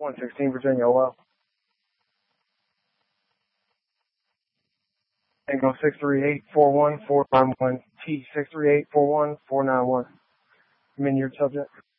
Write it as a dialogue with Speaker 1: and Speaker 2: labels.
Speaker 1: 116 Virginia OL. Tango 638-41491 T 638-41491. Miniard subject.